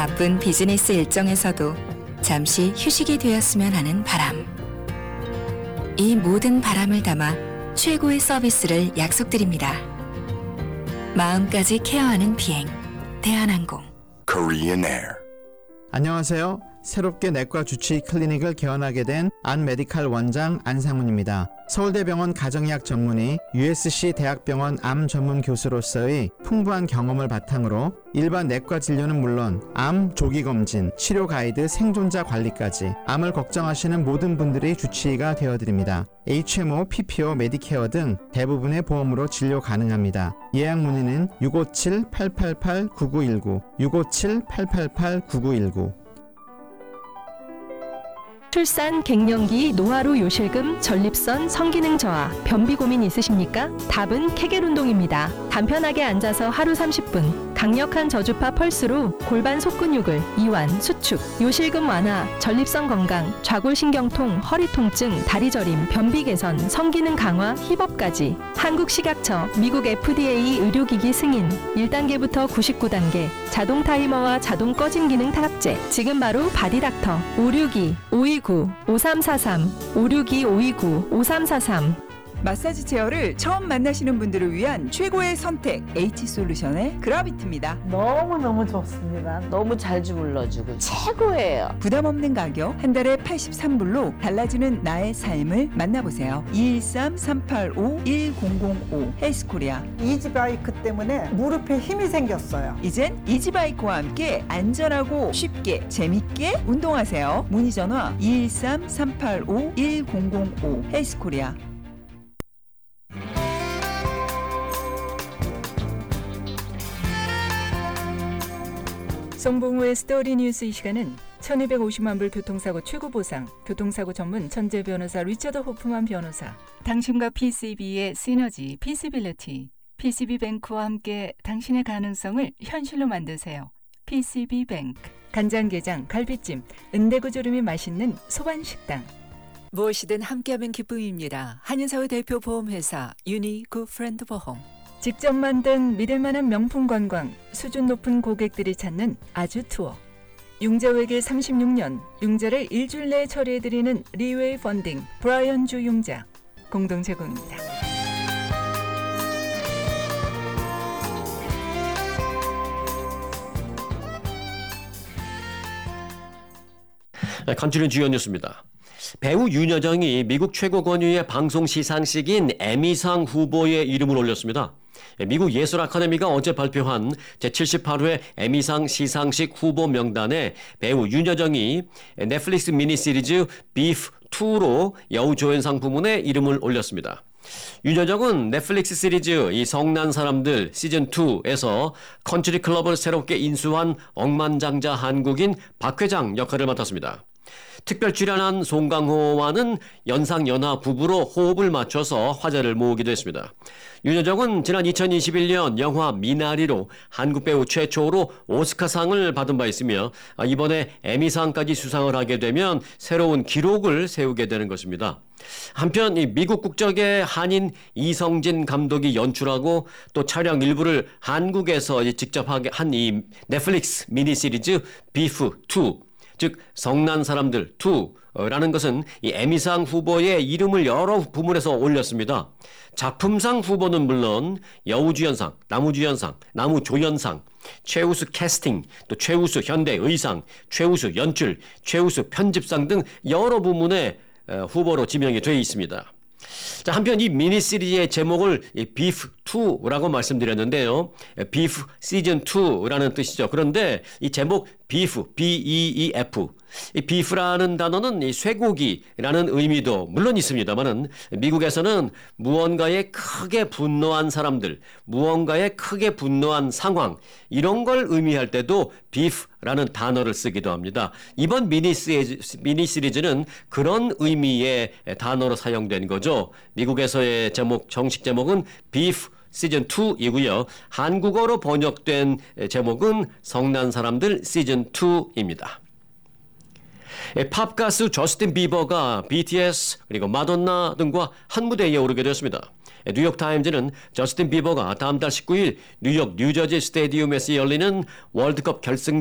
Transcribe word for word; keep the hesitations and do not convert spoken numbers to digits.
바쁜 비즈니스 일정에서도 잠시 휴식이 되었으면 하는 바람. 이 모든 바람을 담아 최고의 서비스를 약속드립니다. 마음까지 케어하는 비행, 대한항공. Korean Air. 안녕하세요. 새롭게 내과 주치의 클리닉을 개원하게 된 안메디칼 원장 안상훈입니다. 서울대병원 가정의학 전문의, 유에스씨 대학병원 암 전문 교수로서의 풍부한 경험을 바탕으로 일반 내과 진료는 물론 암 조기 검진, 치료 가이드, 생존자 관리까지 암을 걱정하시는 모든 분들의 주치의가 되어드립니다. 에이치엠오, 피피오, 메디케어 등 대부분의 보험으로 진료 가능합니다. 예약 문의는 육오칠 팔팔팔 구구일구, 육오칠 팔팔팔 구구일구. 출산, 갱년기, 노화로 요실금, 전립선, 성기능 저하, 변비 고민 있으십니까? 답은 케겔 운동입니다. 간편하게 앉아서 하루 삼십 분, 강력한 저주파 펄스로 골반 속근육을 이완, 수축, 요실금 완화, 전립선 건강, 좌골신경통, 허리 통증, 다리 저림, 변비 개선, 성기능 강화, 힙업까지. 한국식약처, 미국 에프디에이 의료기기 승인, 일 단계부터 구십구 단계, 자동 타이머와 자동 꺼짐 기능 탑재. 지금 바로 바디닥터 오육이 오이구 오삼사삼 오육이 오이구 오삼사삼. 마사지 체어를 처음 만나시는 분들을 위한 최고의 선택, H솔루션의 그라비트입니다. 너무너무 좋습니다. 너무 잘 주물러주고 최고예요. 부담 없는 가격, 한 달에 팔십삼 불로 달라지는 나의 삶을 만나보세요. 이일삼 삼팔오 일공공오 헬스코리아. 이지바이크 때문에 무릎에 힘이 생겼어요. 이젠 이지바이크와 함께 안전하고 쉽게 재밌게 운동하세요. 문의 전화 이일삼 삼팔오 일공공오 헬스코리아. 송봉우의 스토리 뉴스. 이 시간은 천이백오십만 불 교통사고 최고보상, 교통사고 전문 천재 변호사 리처드 호프만 변호사, 당신과 피씨비의 시너지, 피시빌리티, 피씨비뱅크와 함께 당신의 가능성을 현실로 만드세요. 피씨비뱅크. 간장게장, 갈비찜, 은대구조림이 맛있는 소반식당. 무엇이든 함께하면 기쁨입니다. 한인사회 대표 보험회사 유니 굿프렌드 보험. 직접 만든 믿을만한 명품 관광, 수준 높은 고객들이 찾는 아주 투어. 융자 외길 삼십육 년, 융자를 일주일 내에 처리해드리는 리웨이 펀딩, 브라이언 주 융자. 공동 제공입니다. 간추린 주요 뉴스입니다. 배우 윤여정이 미국 최고 권위의 방송 시상식인 에미상 후보에 이름을 올렸습니다. 미국 예술 아카데미가 어제 발표한 제칠십팔 회 에미상 시상식 후보 명단에 배우 윤여정이 넷플릭스 미니시리즈 비프 투로 여우조연상 부문에 이름을 올렸습니다. 윤여정은 넷플릭스 시리즈 이 성난 사람들 시즌 투에서 컨트리 클럽을 새롭게 인수한 억만장자 한국인 박 회장 역할을 맡았습니다. 특별 출연한 송강호와는 연상연하 부부로 호흡을 맞춰서 화제를 모으기도 했습니다. 윤여정은 지난 이천이십일 년 영화 미나리로 한국 배우 최초로 오스카상을 받은 바 있으며 이번에 에미상까지 수상을 하게 되면 새로운 기록을 세우게 되는 것입니다. 한편 이 미국 국적의 한인 이성진 감독이 연출하고 또 촬영 일부를 한국에서 직접 하게 한 이 넷플릭스 미니시리즈 비프 투, 즉 성난 사람들 투라는 것은 이 에미상 후보의 이름을 여러 부문에서 올렸습니다. 작품상 후보는 물론 여우주연상, 나무주연상, 나무조연상, 최우수 캐스팅, 또 최우수 현대 의상, 최우수 연출, 최우수 편집상 등 여러 부문에 후보로 지명이 되어 있습니다. 자, 한편 이 미니시리즈의 제목을 비프 투라고 말씀드렸는데요. 비프 시즌 투라는 뜻이죠. 그런데 이 제목 비프, 비 이 이 에프, 이 비프라는 단어는 이 쇠고기라는 의미도 물론 있습니다만은 미국에서는 무언가에 크게 분노한 사람들, 무언가에 크게 분노한 상황, 이런 걸 의미할 때도 비프라는 단어를 쓰기도 합니다. 이번 미니시리즈, 미니시리즈는 그런 의미의 단어로 사용된 거죠. 미국에서의 제목, 정식 제목은 비프 시즌 투이고요. 한국어로 번역된 제목은 성난 사람들 시즌 투입니다. 팝 가수 저스틴 비버가 비티에스 그리고 마돈나 등과 한 무대에 오르게 되었습니다. 뉴욕타임즈는 저스틴 비버가 다음 달 십구 일 뉴욕 뉴저지 스테디움에서 열리는 월드컵 결승전